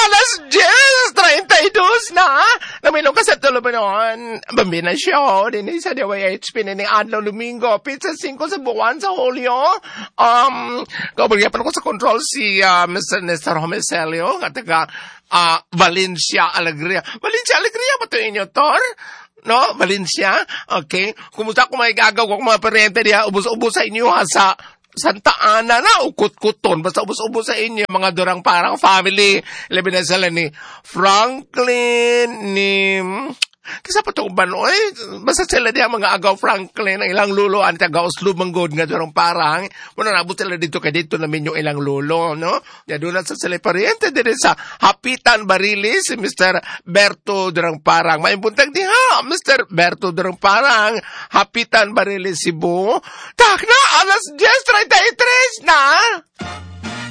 alas 10:32 na. Namilong ka sa tulubanon. Bambinasyon, din sa DYHP, nining adlaw Domingo, pizza 5 sa buwan sa Hulyo. Kabaryapan ko sa control si Mr. Nestor Homeselio, at taga Valencia, Alegria. Valencia, Alegria ba ito inyo, Tor? No? Valencia? Okay. Kumusta kung may gagaw ko mga parente diya, ubos-ubos sa inyo ha sa Santa Ana na, ukot-kuton. Basta ubos-ubos sa inyo, mga durang parang family. Labi na sila ni Franklin, ni... Kasi pa itong banoy, basta sila diya mga agaw Franklin, ang ilang lulo, ang taga Oslo, manggod nga durang parang, muna nabot sila dito, kaya dito namin yung ilang lulo, no? Kaya doon sa sila pariente, din sa Hapitan Barilis, si Mr. Berto durang parang. May buntag di ha, Mr. Berto durang parang, Hapitan Barilis, Cebu. Tak na, alas 10:33 na!